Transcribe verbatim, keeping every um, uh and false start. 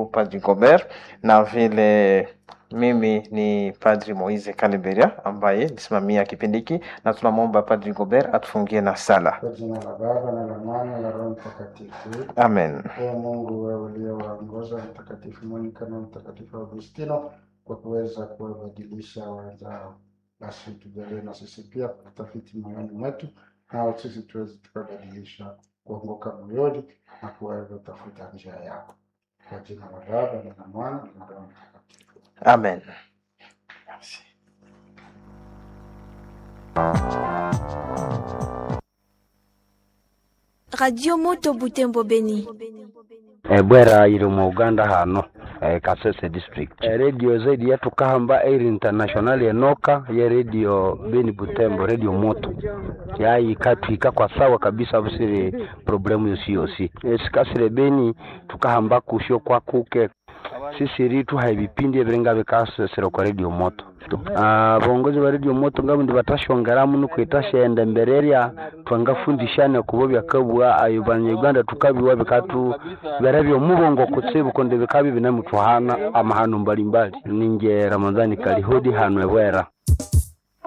wetu Padri Gobert, na vile mimi ni Padri Moise Kaleberia ambaye nisimamia kipindi hiki, na tunamwomba Padri Gobert atufungie na sala. Kwa jina la Baba na la Mwana na la Roho Mtakatifu. Amen. Ee Mungu wewe uliowaongoza Mtakatifu Monica na Mtakatifu Augustino kwa kuweza kuwabadilisha wenzao, basi tujalie na sisi pia kutafiti moyoni mwetu, na sisi tuweze tukabadilisha kuongoka moyoni na kuweza kutafuta njia yako. Kwa jina la Baba na la Mwana na la Roho Mtakatifu. Amen. Merci. Radio Moto Butembo Beni. Ebwera iri mu Uganda hano, eh, Kasese district. Eh, radio zaidi yetu kahamba Air International enoka ya radio Beni Butembo, Radio Moto. Ya ikatwika kwa sawa kabisa busiri problemu yosi. Eh, sikasire Beni tukahamba kusho kwa kuke. Sisi ritu haibipindi ebirenga bikasesero kwa Radio Moto. Ah, bongozi wa Radio Moto ngabo ndi batashongera muno kwitasha ende mbereria twangafundishane kubobya kabwa ayubanye Uganda tukabiwa bikatu berabyo mubongo kutsibu konde bikabi binamutwana amahano mbali mbali. Ninge Ramadhani Kalihodi hano Ebwera.